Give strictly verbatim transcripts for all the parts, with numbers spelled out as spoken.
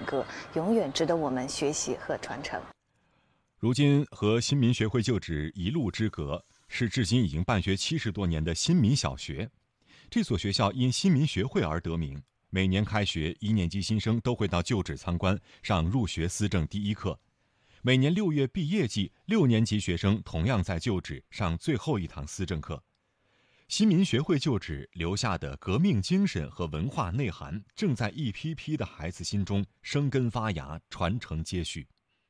格，永远值得我们学习和传承。 如今和新民学会旧址一路之隔，是至今已经办学七十多年的新民小学。这所学校因新民学会而得名，每年开学，一年级新生都会到旧址参观，上入学思政第一课。每年六月毕业季，六年级学生同样在旧址上最后一堂思政课。新民学会旧址留下的革命精神和文化内涵，正在一批批的孩子心中生根发芽，传承接续。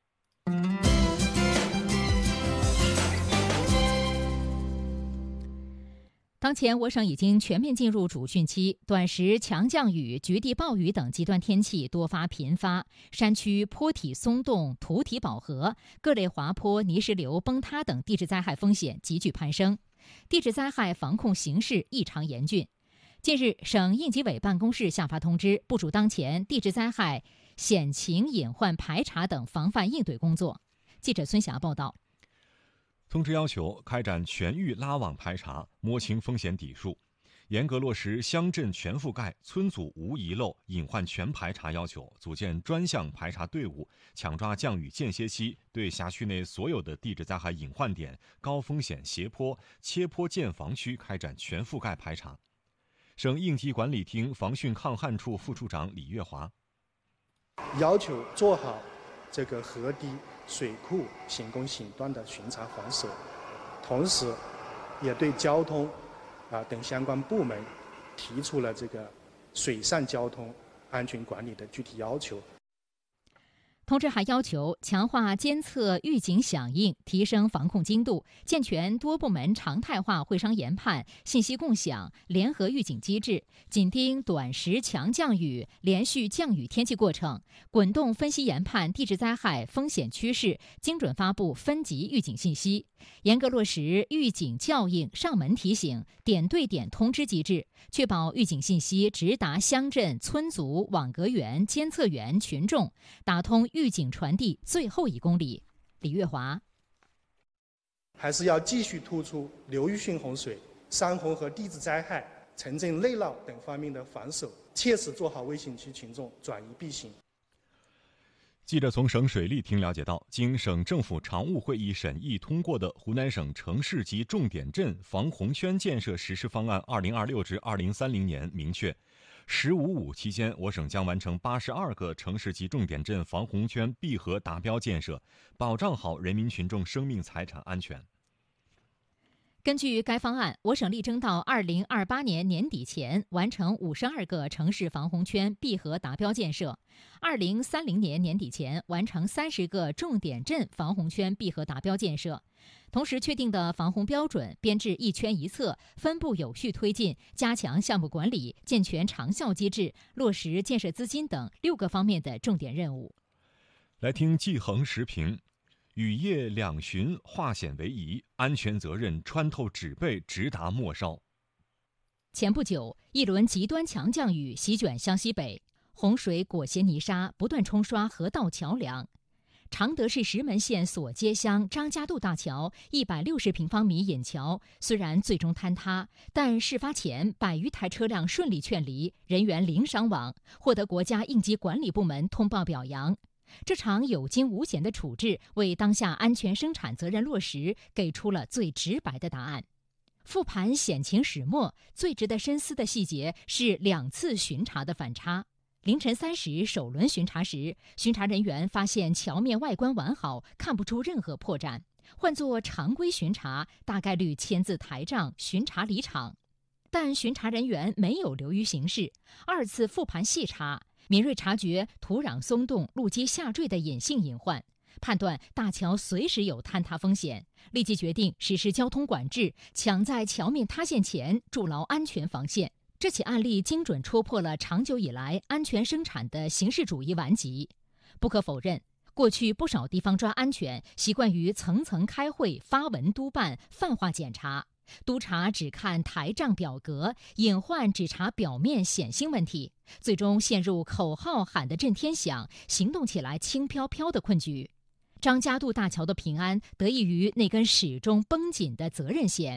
当前我省已经全面进入主汛期，短时强降雨、局地暴雨等极端天气多发频发，山区坡体松动、土体饱和，各类滑坡、泥石流崩塌等地质灾害风险急剧攀升，地质灾害防控形势异常严峻。近日，省应急委办公室下发通知，部署当前地质灾害险情隐患排查等防范应对工作。记者孙霞报道。 通知要求开展全域拉网排查，摸清风险底数，严格落实乡镇全覆盖、村组无遗漏、隐患全排查要求，组建专项排查队伍，抢抓降雨间歇期，对辖区内所有的地质灾害隐患点、高风险斜坡、切坡建防区开展全覆盖排查。省应急管理厅防汛抗旱处副处长李月华要求做好这个河堤、水库行宫行段的巡查防守，同时也对交通啊等相关部门提出了这个水上交通安全管理的具体要求。 通知还要求强化监测预警响应，提升防控精度，健全多部门常态化会商研判、信息共享、联合预警机制，紧盯短时强降雨、连续降雨天气过程，滚动分析研判地质灾害风险趋势，精准发布分级预警信息，严格落实预警校应、上门提醒、点对点通知机制，确保预警信息直达乡镇、村组、网格员、监测员、群众，打通预警传递最后一公里。李月华还是要继续突出流域性洪水、山洪和地质灾害、城镇内涝等方面的防守，切实做好危险区群众转移避险。 记者从省水利厅了解到，经省政府常务会议审议通过的《湖南省城市级重点镇防洪圈建设实施方案（二零二六至二零三零年）》明确，“十五五”期间，我省将完成八十二个城市级重点镇防洪圈闭合达标建设，保障好人民群众生命财产安全。 根据该方案，我省力争到二零二八年年底前完成五十二个城市防洪圈闭合达标建设，二零三零年年底前完成三十个重点镇防洪圈闭合达标建设。同时确定的防洪标准、编制一圈一策、分步有序推进、加强项目管理、健全长效机制、落实建设资金等六个方面的重点任务。 来听季恒时评。雨夜两巡化险为夷，安全责任穿透纸背直达末梢。 前不久，一轮极端强降雨席卷湘西北，洪水裹挟泥沙不断冲刷河道桥梁。常德市石门县索街乡张家渡大桥一百六十平方米引桥虽然最终坍塌，但事发前百余台车辆顺利劝离，人员零伤亡，获得国家应急管理部门通报表扬。这场有惊无险的处置，为当下安全生产责任落实给出了最直白的答案。复盘险情始末，最值得深思的细节是两次巡查的反差。凌晨三时首轮巡查时，巡查人员发现桥面外观完好，看不出任何破绽。换作常规巡查，大概率签字台账，巡查离场。但巡查人员没有流于形式，二次复盘细查，敏锐察觉土壤松动、路基下坠的隐性隐患，判断大桥随时有坍塌风险，立即决定实施交通管制，抢在桥面塌陷前筑牢安全防线。这起案例精准戳破了长久以来安全生产的形式主义顽疾。不可否认，过去不少地方抓安全习惯于层层开会、发文督办、泛化检查，督查只看台账表格，隐患只查表面显性问题，最终陷入口号喊得震天响，行动起来轻飘飘的困局。张家渡大桥的平安得益于那根始终绷紧的责任线。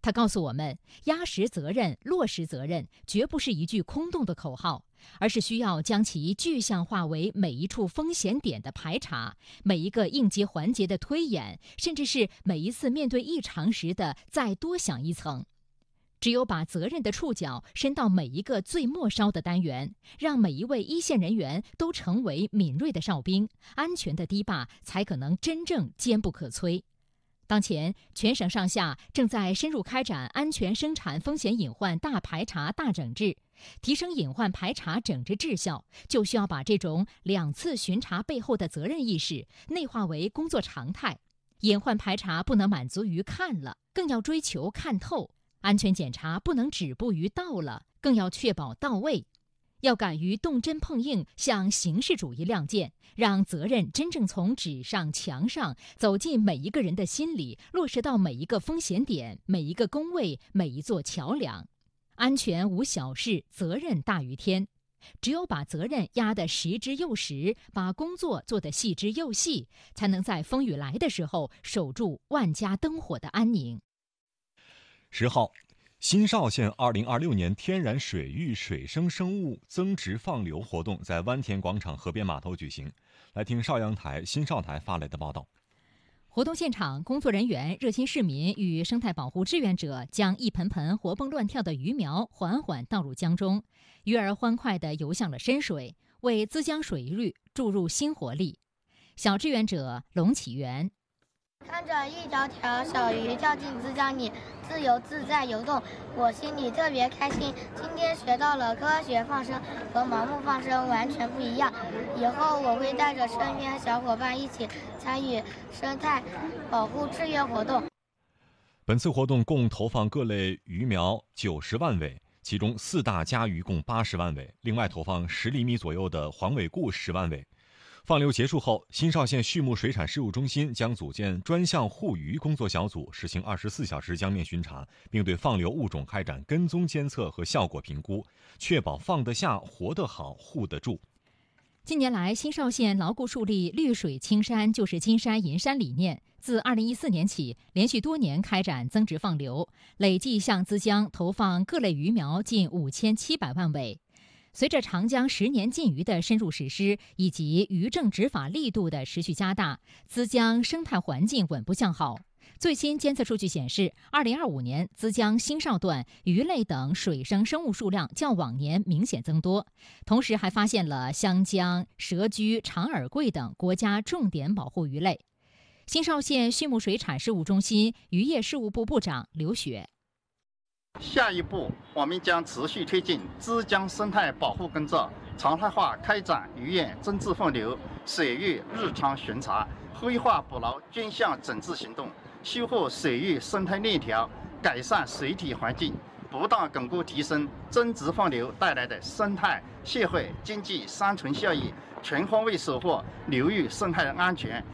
他告诉我们，压实责任、落实责任绝不是一句空洞的口号，而是需要将其具象化为每一处风险点的排查，每一个应急环节的推演，甚至是每一次面对异常时的再多想一层。只有把责任的触角伸到每一个最末梢的单元，让每一位一线人员都成为敏锐的哨兵，安全的堤坝才可能真正坚不可摧。当前，全省上下正在深入开展安全生产风险隐患大排查大整治，提升隐患排查整治质效，就需要把这种两次巡查背后的责任意识内化为工作常态。隐患排查不能满足于看了，更要追求看透；安全检查不能止步于到了，更要确保到位。要敢于动真碰硬，向形式主义亮剑，让责任真正从纸上墙上走进每一个人的心里，落实到每一个风险点、每一个工位、每一座桥梁。安全无小事，责任大于天。只有把责任压得实之又实，把工作做得细之又细，才能在风雨来的时候守住万家灯火的安宁。 十号，新邵县二零二六年天然水域水生生物增值放流活动在湾田广场河边码头举行。来听邵阳台、新邵台发来的报道。 活动现场，工作人员、热心市民与生态保护志愿者将一盆盆活蹦乱跳的鱼苗缓缓倒入江中，鱼儿欢快地游向了深水，为资江水域注入新活力。小志愿者龙启源。 看着一条条小鱼跳进资江里，自由自在游动，我心里特别开心。今天学到了科学放生和盲目放生完全不一样，以后我会带着身边小伙伴一起参与生态保护志愿活动。 本次活动共投放各类鱼苗九十万尾，其中四大家鱼共八十万尾，另外投放十厘米左右的黄尾鲈十万尾。放流结束后，新邵县畜牧水产事务中心将组建专项护鱼工作小组，实行二十四小时江面巡查，并对放流物种开展跟踪监测和效果评估，确保放得下、活得好、护得住。 近年来，新邵县牢固树立绿水青山就是金山银山理念。自二零一四年起，连续多年开展增值放流，累计向资江投放各类鱼苗近五千七百万尾。随着长江十年禁渔的深入实施，以及渔政执法力度的持续加大，资江生态环境稳步向好。最新监测数据显示，二零二五年资江新邵段鱼类等水生生物数量较往年明显增多，同时还发现了湘江、蛇居、长耳桂等国家重点保护鱼类。新邵县畜牧水产事务中心渔业事务部部长刘雪。 下一步，我们将持续推进资江生态保护工作，常态化开展渔业增质放流、水域日常巡查、规划捕捞专项整治行动，修复水域生态链条，改善水体环境，不断巩固提升增值放流带来的生态、社会、经济三重效益，全方位守护流域生态安全。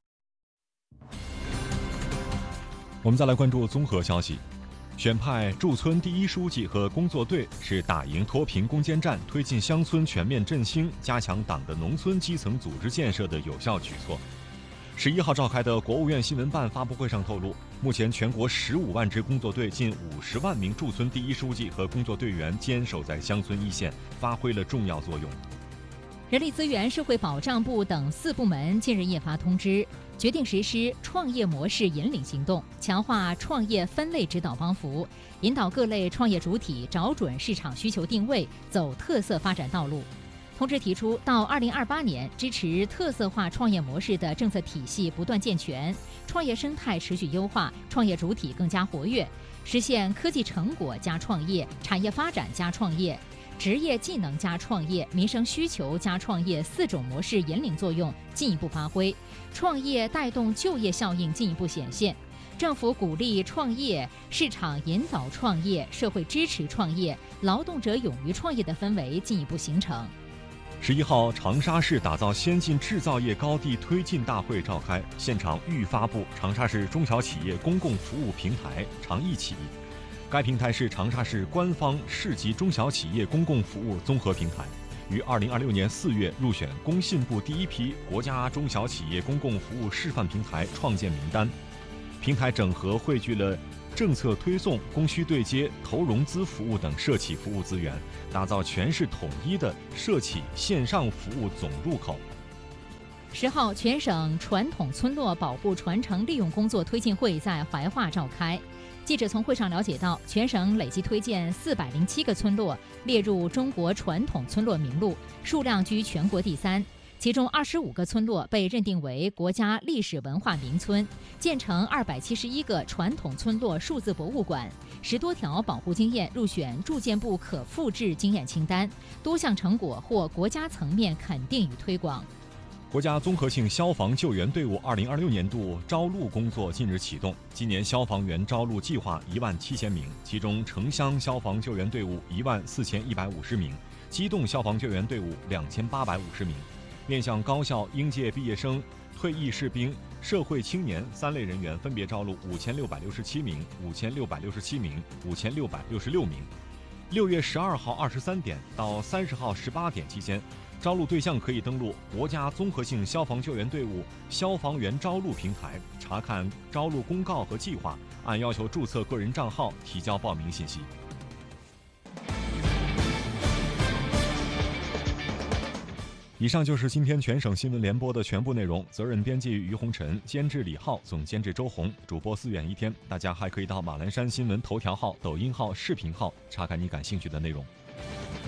我们再来关注综合消息。选派驻村第一书记和工作队是打赢脱贫攻坚战、推进乡村全面振兴、加强党的农村基层组织建设的有效举措。十一号召开的国务院新闻办发布会上透露，目前全国十五万支工作队、近五十万名驻村第一书记和工作队员坚守在乡村一线，发挥了重要作用。 人力资源社会保障部等四部门近日印发通知，决定实施创业模式引领行动，强化创业分类指导帮扶，引导各类创业主体找准市场需求定位，走特色发展道路。通知提出，到二零二八年，支持特色化创业模式的政策体系不断健全，创业生态持续优化，创业主体更加活跃，实现科技成果加创业、产业发展加创业、职业技能加创业、民生需求加创业四种模式引领作用进一步发挥，创业带动就业效应进一步显现。政府鼓励创业，市场引导创业，社会支持创业，劳动者勇于创业的氛围进一步形成。 十一号，长沙市打造先进制造业高地推进大会召开，现场预发布长沙市中小企业公共服务平台“长一企”。该平台是长沙市官方市级中小企业公共服务综合平台，于二零二六年四月入选工信部第一批国家中小企业公共服务示范平台创建名单。平台整合汇聚了政策推送、供需对接、投融资服务等社企服务资源，打造全市统一的社企线上服务总入口。 十号，全省传统村落保护传承利用工作推进会在怀化召开。记者从会上了解到，全省累计推荐四百零七个村落列入中国传统村落名录，数量居全国第三。其中二十五个村落被认定为国家历史文化名村，建成二百七十一个传统村落数字博物馆，十多条保护经验入选住建部可复制经验清单，多项成果获国家层面肯定与推广。 国家综合性消防救援队伍二零二六年度招录工作近日启动，今年消防员招录计划一万七千名，其中城乡消防救援队伍一万四千一百五十名，机动消防救援队伍两千八百五十名。面向高校应届毕业生、退役士兵、社会青年三类人员，分别招录五千六百六十七名、五千六百六十七名、五千六百六十六名。六月十二号二十三点到三十号十八点期间，招录对象可以登录国家综合性消防救援队伍消防员招录平台，查看招录公告和计划，按要求注册个人账号，提交报名信息。以上就是今天全省新闻联播的全部内容，责任编辑于红尘，监制李浩，总监制周红，主播思远一天。大家还可以到马栏山新闻头条号、抖音号、视频号查看你感兴趣的内容。